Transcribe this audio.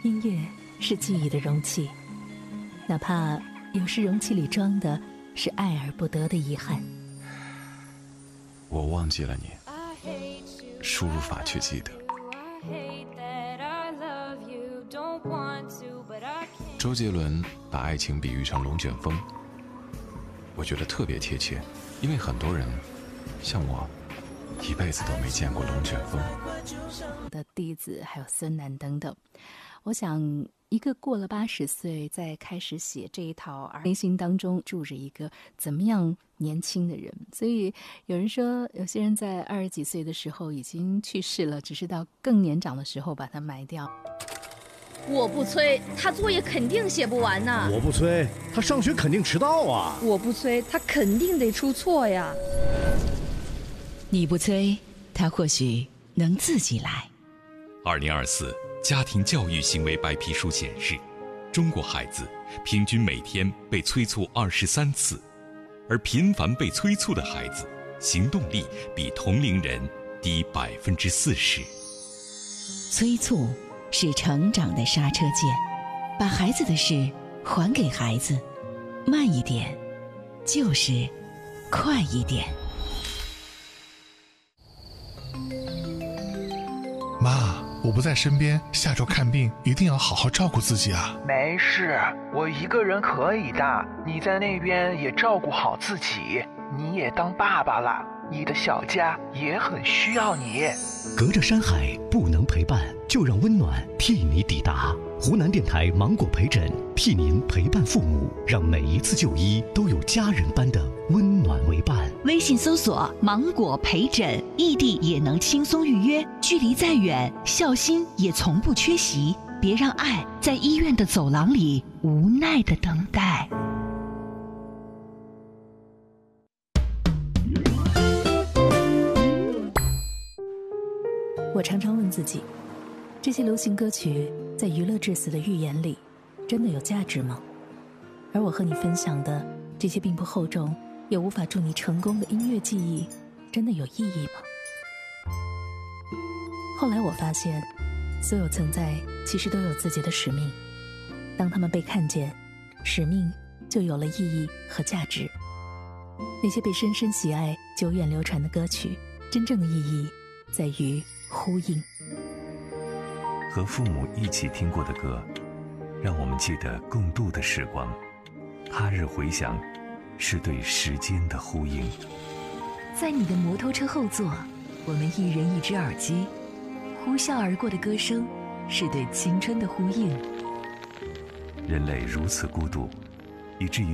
音乐是记忆的容器，哪怕有时容器里装的是爱而不得的遗憾。 我忘记了你，输入法却记得。周杰伦把爱情比喻成龙卷风，我觉得特别贴切，因为很多人像我一辈子都没见过龙卷风的弟子还有孙楠等等。我想一个过了80岁再开始写这一套，内心当中住着一个怎么样年轻的人。所以有人说有些人在20几岁的时候已经去世了，只是到更年长的时候把它埋掉。 我不催，他作业肯定写不完呐。 我不催，他上学肯定迟到啊。 我不催，他肯定得出错呀。 你不催，他或许能自己来。 2024家庭教育行为白皮书显示，中国孩子平均每天被催促23次，而频繁被催促的孩子行动力比同龄人低40%。 催促是成长的刹车键，把孩子的事还给孩子，慢一点就是快一点。 妈，我不在身边，下周看病一定要好好照顾自己啊。 没事，我一个人可以的，你在那边也照顾好自己，你也当爸爸了，你的小家也很需要你。 隔着山海不能陪伴，就让温暖替你抵达。湖南电台芒果陪诊，替您陪伴父母，让每一次就医都有家人般的温暖为伴。 微信搜索芒果陪诊，异地也能轻松预约，距离再远，孝心也从不缺席。别让爱在医院的走廊里无奈的等待。 我常常问自己，这些流行歌曲在娱乐至死的预言里真的有价值吗？而我和你分享的这些并不厚重也无法助你成功的音乐记忆真的有意义吗？后来我发现，所有存在其实都有自己的使命，当他们被看见，使命就有了意义和价值。那些被深深喜爱久远流传的歌曲，真正的意义在于呼应。 和父母一起听过的歌，让我们记得共度的时光。他日回响，是对时间的呼应。 在你的摩托车后座，我们一人一只耳机，呼啸而过的歌声，是对青春的呼应。 人类如此孤独，以至于